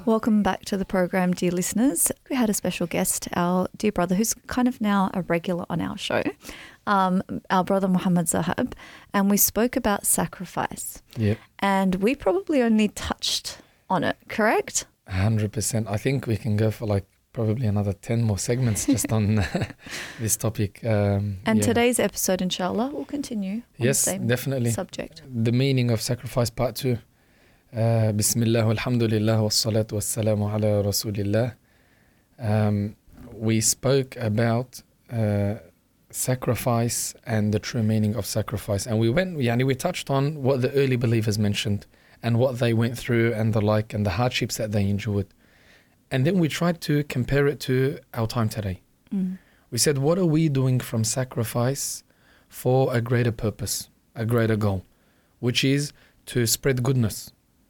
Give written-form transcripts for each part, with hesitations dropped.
Welcome back to the program, dear listeners. We had a special guest, our dear brother, who's kind of now a regular on our show, our brother Muhammad Zahab, and we spoke about sacrifice. Yep. And we probably only touched on it, correct? 100%. I think we can go for like probably another 10 more segments just on this topic. And today's episode, inshallah, will continue on the same definitely. subject. The meaning of sacrifice, part 2. Bismillah, alhamdulillah, wassalatu wassalamu ala rasulillah. We spoke about sacrifice and the true meaning of sacrifice. And we touched on what the early believers mentioned and what they went through and the like and the hardships that they endured. And then we tried to compare it to our time today. We said, what are we doing from sacrifice for a greater purpose, a greater goal, which is to spread goodness.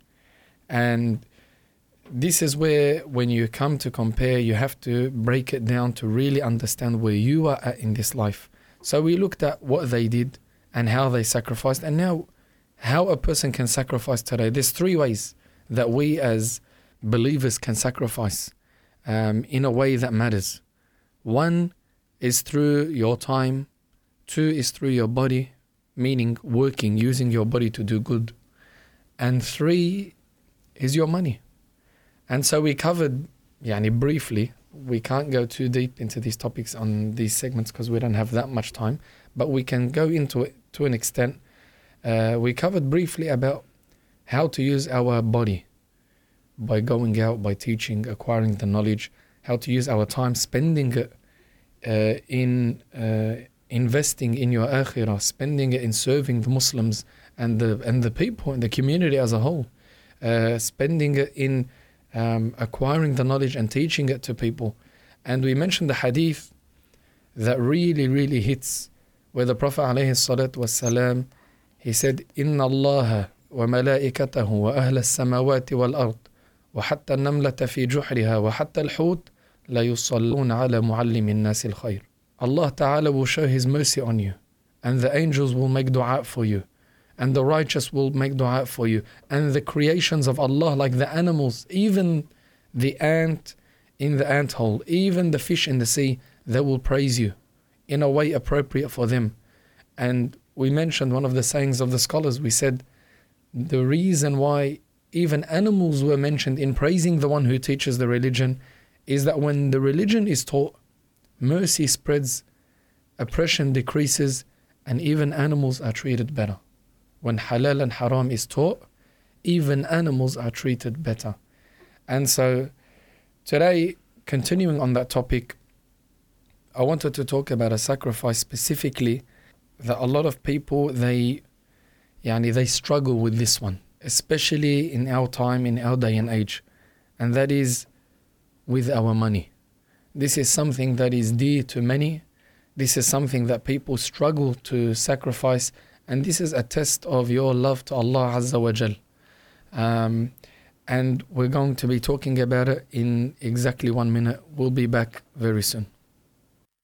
And this is where, when you come to compare, you have to break it down to really understand where you are at in this life. So we looked at what they did and how they sacrificed, and now how a person can sacrifice today. There's 3 ways that we as believers can sacrifice in a way that matters. 1 is through your time. 2 is through your body, meaning working, using your body to do good. And 3 is your money. And so we covered, briefly, we can't go too deep into these topics on these segments because we don't have that much time, but we can go into it to an extent. We covered briefly about how to use our body by going out, by teaching, acquiring the knowledge, how to use our time, spending it in investing in your akhirah, spending it in serving the Muslims and the people and the community as a whole. Spending it in acquiring the knowledge and teaching it to people. And we mentioned the hadith that really, really hits, where the Prophet ﷺ, he said, إِنَّ اللَّهَ وَمَلَائِكَتَهُ وَأَهْلَ السَّمَاوَاتِ وَالْأَرْضِ وَحَتَّى النَّمْلَةَ فِي جُحْرِهَا وَحَتَّى الْحُوتَ لَيُصَلُّونَ عَلَى مُعَلِّمِ النَّاسِ الْخَيْرِ. Allah Ta'ala will show His mercy on you, and the angels will make dua for you, and the righteous will make dua for you, and the creations of Allah, like the animals, even the ant in the anthole, even the fish in the sea, they will praise you in a way appropriate for them. And we mentioned one of the sayings of the scholars. We said the reason why even animals were mentioned in praising the one who teaches the religion is that when the religion is taught, mercy spreads, oppression decreases, and even animals are treated better. When halal and haram is taught, even animals are treated better. And so today, continuing on that topic, I wanted to talk about a sacrifice specifically that a lot of people, they struggle with this one, especially in our time, in our day and age. And that is with our money. This is something that is dear to many. This is something that people struggle to sacrifice. And this is a test of your love to Allah Azza wa Jal. And we're going to be talking about it in exactly 1 minute. We'll be back very soon.